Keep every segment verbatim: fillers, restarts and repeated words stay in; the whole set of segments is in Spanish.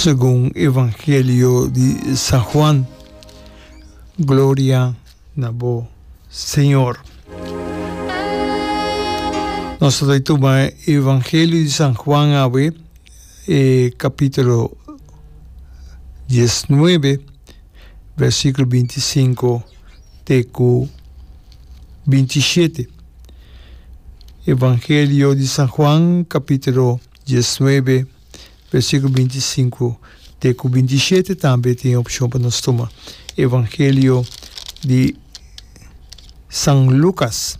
según Evangelio de San Juan. Gloria a vos, Señor. Nosotros tomamos Evangelio de San Juan, a ver, eh, capítulo diecinueve, versículo veinticinco, teco veintisiete. Evangelio de San Juan, capítulo diecinueve, versículo veinticinco, teco veintisiete, también tiene opción para nos tomar. Evangelio de San Lucas,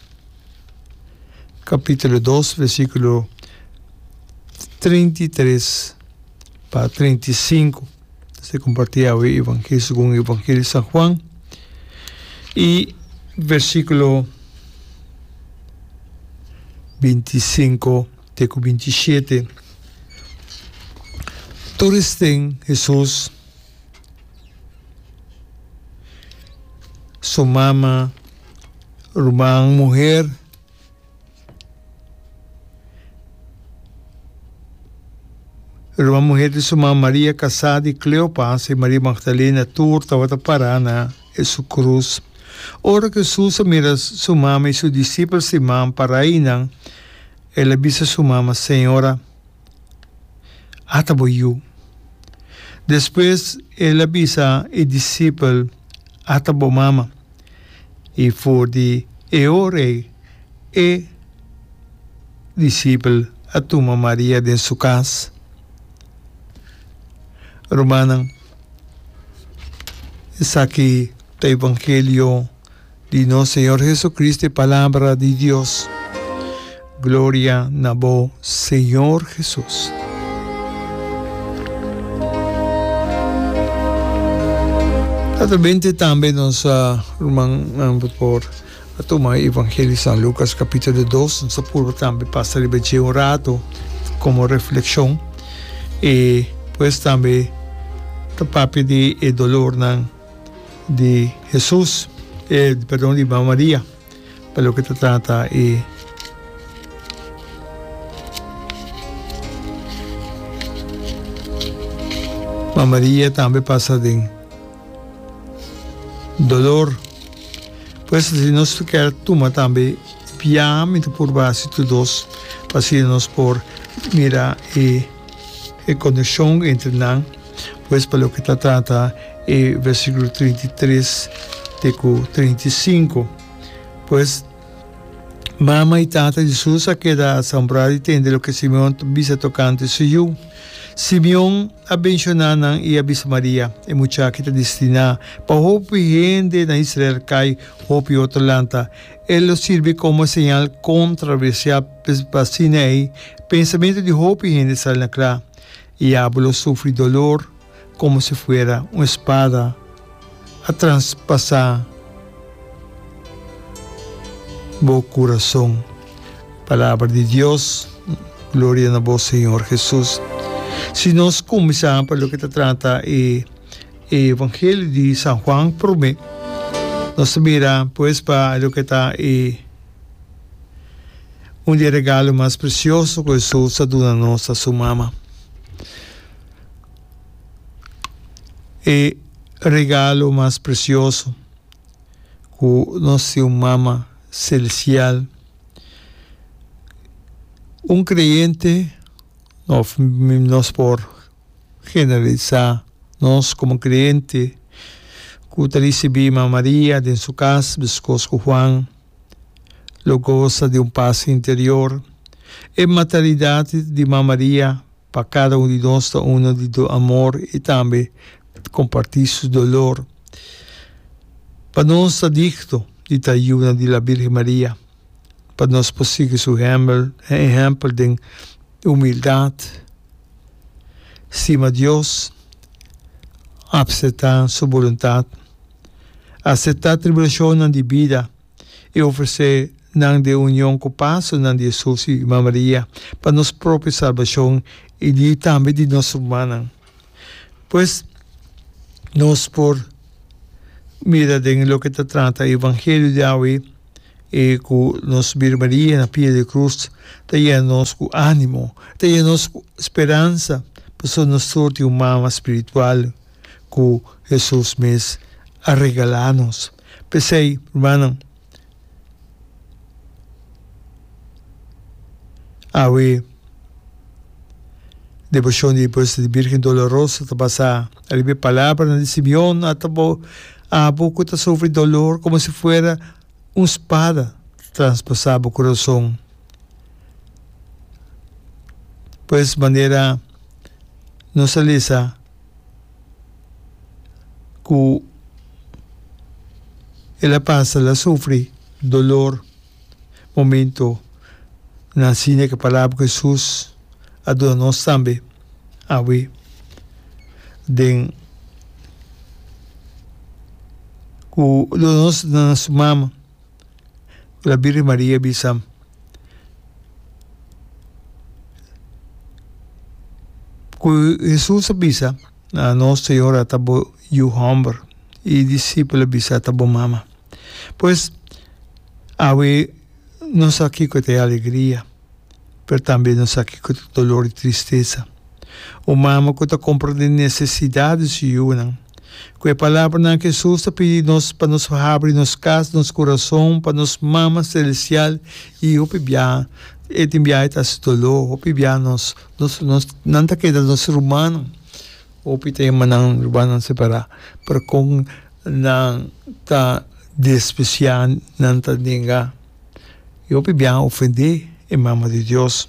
capítulo dos, versículo treinta y tres para treinta y cinco. Se compartía hoy Evangelio según el Evangelio de San Juan. Y versículo veinticinco, teco veintisiete. Todos ten Jesús, su mamá, hermana, mujer, hermana mujer de su mamá María casada y Cleopas y María Magdalena turta wata parana en su cruz. Ora que Jesús mira su mamá y sus discípulos se man para inan, él avisa a su mamá, Señora, hasta voy yo. Después él avisa el discípulo, hasta voy mamá. Y fue de eore e discípulo a tu mamá María de su casa. Romana, es aquí el Evangelio de nuestro Señor Jesucristo, palabra de Dios. Gloria a vos, Señor Jesús. Naturalmente también nos hermano por a tomar el Evangelio de San Lucas capítulo dos, nos apurva también pasar un rato como reflexión y pues también papi de el dolor de Jesús, eh, perdón, de Mamá María, para lo que se trata y Mamá María también pasa de dolor. Pues si nos queda toma también piamente por base de dos, pasarnos por mira y eh, conexión entre nan, pues para lo que se trata el versículo treinta y tres, teco treinta y cinco, pues mamá y tata de Jesús a quedar asombrada y tende lo que Simeón visa tocante suyo. Simeón a mencionar y avisa María, e mucha que está destinada para hopi gente de Israel cai hopi otro lanta. Él lo sirve como señal controversial para Sinai, pensamiento de hopi gente sale na clara. Y Diablo sufre dolor como si fuera una espada a traspasar el corazón. Palabra de Dios, gloria a vos, Señor Jesús. Si nos comenzamos por lo que se trata el Evangelio de San Juan, promete, nos mira pues para lo que está eh, un regalo más precioso que Jesús aduna-nos a su mamá. El regalo más precioso que nuestra mamá celestial. Un creyente, no, nos por generalizar, nos como creyente, que recibimos a María de su casa, después que Juan lo goza de un paz interior, en maternidad de María para cada uno de nosotros, uno de amor y también compartir su dolor. Para nos adicto de la ayuda de la Virgen María, para nos posible su ejemplo, ejemplo de humildad, estima a Dios, aceptar su voluntad, aceptar tribulación de vida y ofrecer nan de unión con paz nan de Jesús y María para nuestra propia salvación y de, también de nuestra humana. Pues nos por mira de lo que te trata el Evangelio de hoy y que nos Virgen María en la pie de cruz te llena con ánimo, te llena con esperanza Pasó nos sorte uma mama espiritual que Jesus mes a regalar-nos. Pensei, irmão, awe devoção depois de Virgem Dolorosa, tá passar a palavra de Simeão, atabo a pouco tá sofre dolor como se fuera uma espada transpassava o coração. Pues maneira nossa lisa que ela passa, ela sofre dolor, momento na cine que a palavra de Jesus ajuda nós também a ver den que nós na nossa mama a Virgem Maria bisa que Jesus avisa a Nossa Senhora tabo you humble e discípulo avisa tabo mama. Pois awe nos aqui com a alegria, mas também nos aqui com dolor e tristeza. O mama que está compreendendo necessidades de una, que a palavra na que Jesus está pedindo nos para nos abrir nos casas, nos coração, para nos mama celestial e o pibia e enviar esse dolor, o pibia nos nos nos não tá queda nos humano, o pibia manang humano separar, para com não tá despreciar, não tá negar, e o pibia ofender a mama de Deus.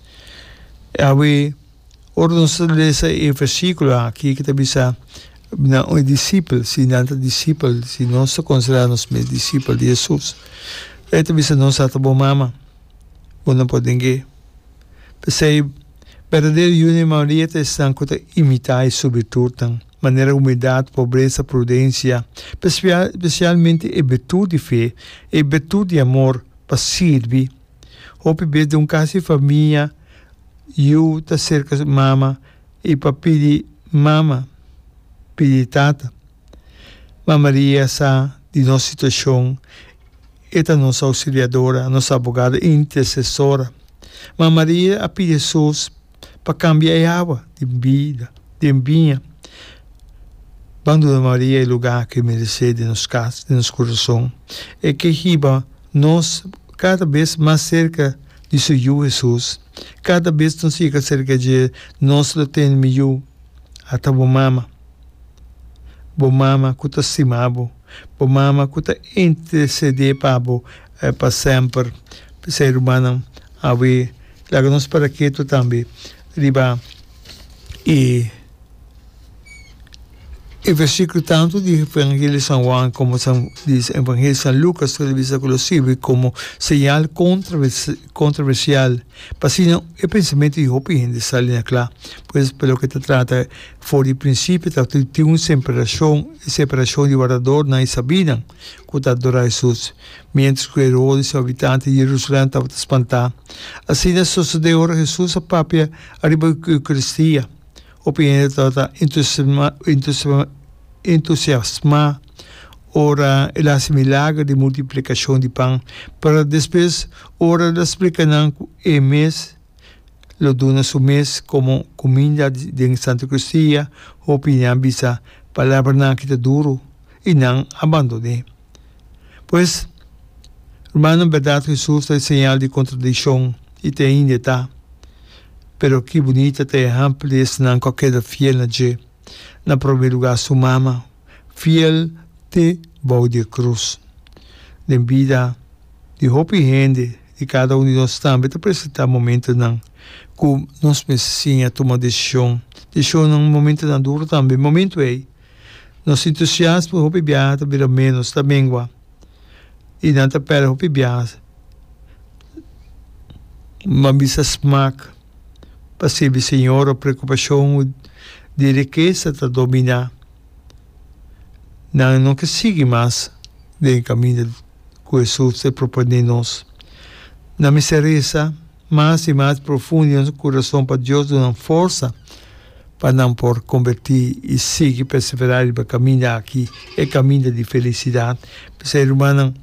Awe ora nos lesa e versículo aqui que também está na um discípulo, se não é discípulo, se nós consideramos meus discípulos de Jesus, é também se nós atamos mama, ou não podem ver. Pensei, verdadeiro Yune Maria está que imitar e sobretudo, maneira humildade, pobreza, prudência, especialmente a virtude de fé, a virtude de amor, para servir. Ou para de um caso de família, eu estou cerca de mama, e para pedir mama, pedir tata. Mas Maria sa de nossa situação, é a nossa auxiliadora, a nossa abogada intercessora. Mas Maria a pedir Jesus para cambiar a água de vida, de vinha. Bando de Maria é o lugar que merece de nos casas, de nosso coração. É que riba nós cada vez mais cerca de seu Jesus. Cada vez nos fica cerca de nós lo tem melhor. Até o mama. Bo mama que está simabo, bo mama que está interceder para eh, para sempre, ser humano, a ver, lá nós para que tu também, riba e o versículo tanto de Evangelho de São Juan como São, diz Evangelho de São Lucas, que diz inclusive como señal controversial, pasino o pensamento de hopi gente sale na clara, pois pelo que te trata for de princípio tem uma separação, separação de guardador na Sabina, que está adorar Jesus, mientras que Herodes, o habitante de Jerusalém, estava a espantar. Assim sucedeu ora Jesus a papia arriba a Eucaristia. Hopi gente estava entusiasmado ora ele hace milagre de multiplicação de pão, para depois ora ele explica que é mês, lo dona su mês como comida de, de Santa Cristia, opinião bisa palavra na que duro e não abandone. Pois, hermano, verdade, Jesus é sinal de contradição e te ainda está. Pero que bonita te exemplo de não qualquer fiel na je, na primeiro lugar sua mama, fiel de bau de cruz. De vida de hopi gente, de cada um de nós também, te apresentar momento não, que nós precisamos tomar decisão, decisão num momento não duro também, momento é, nós entusiasmo, hopi biata, vira menos, também igual, e não te pera hopi biata, mas bisa smack, passive Senhor, a preocupação de riqueza te dominar. Não, não que siga mais de caminho que Jesus se propõe a nós. Na misereza, mais e mais profunda em nosso coração para Deus, dando força para não por convertir e seguir, perseverar e caminhar aqui, é caminho de felicidade. Ser humano,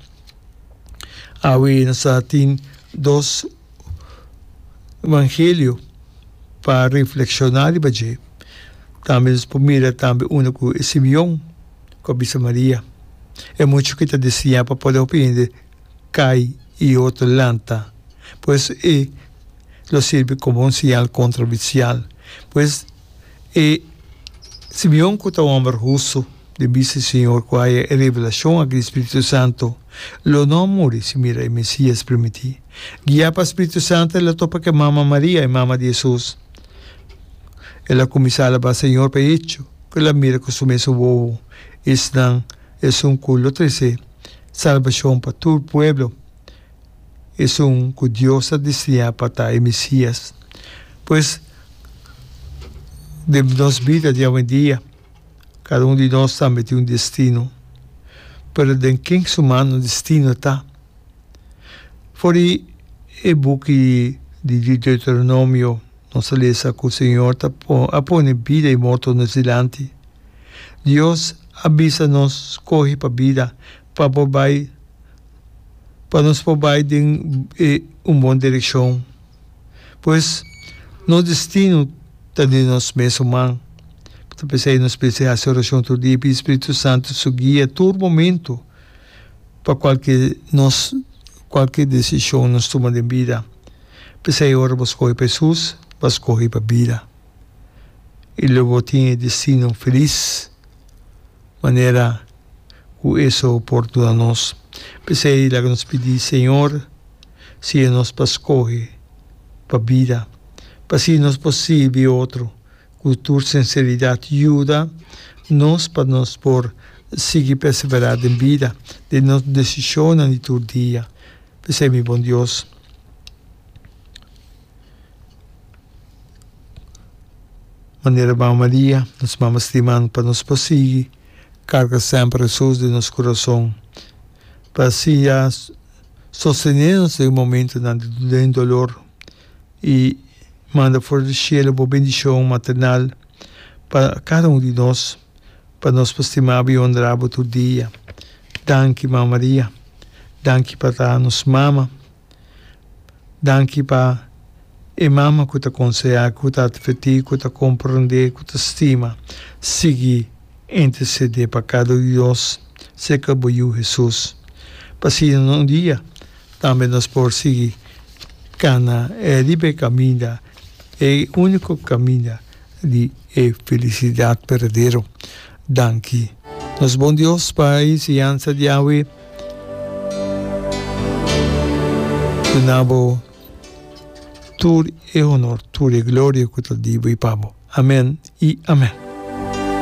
aí nós temos dois evangelhos para reflexionar e baje. Também nos pomira também uma com Simeão, com a Bisa Maria. É muito que está desenhando para poder aprender cai e outro lanta. Pois é, lo sirve como um sinal controversial. Pois é, Simeão que está um homem russo, de Bisa Senhor, com a revelação do Espírito Santo, lo não morre se mira o Messias prometido. Guiar para o Espírito Santo, ela topa que Mama Maria e Mama de Jesus. Ela começava para o Senhor para isso, que ela mira que o mesmo ovo, isso não é um culo trece, salvação para todo o povo. É um que Deus ha destinado para o Messias. Pois, de nossa vida de hoje em dia, cada um de nós também tem um destino. Pero de quem humano o destino está. Fora o book de Deuteronômio, nós lemos que o Senhor põe vida e morte no delante. Deus avisa-nos, corre para a vida, para poder para nos poder em uma boa direção. Pois, no destino está de nós mesmos humanos. Pensei nos penseios a oração todo dia, o Espírito Santo nos guia todo momento para qualquer, nós, qualquer decisão que nós tomamos de vida. Pensei agora vamos correr para Jesus, vamos correr para a vida. E logo tinha destino feliz, maneira que isso oportuno a nós. Pensei lá que nos pedir, Senhor, se nós para escolher para a vida, para se nos possível outro, com tua sinceridade ajuda nós para nós por seguir perseverar em vida, de nossa decisão no todo dia. Pensei, meu bom Deus, maneira Mãe Maria, nós vamos estimando para nos prosseguir, carga sempre Jesus de nosso coração, para se sostener-nos em um momento de dolor e manda fora do cielo uma bendição maternal para cada um de nós, para nós estimar e honrar todo dia. Danke, Mãe Maria. Danke para nos mama. Danke para a mama que te aconselha, que te advertir, que te compreender, que te estima. Seguir, interceder para cada um de nós, se que boiu Jesus. Para se um dia, também nós por seguir. Cana é livre caminho, é o único caminho de felicidade verdadeiro. Danke. Nos bom Deus, Pai, e ansa de Yahweh, donavo tur e honor, tur e glória que te digo e pavo. Amém e amém.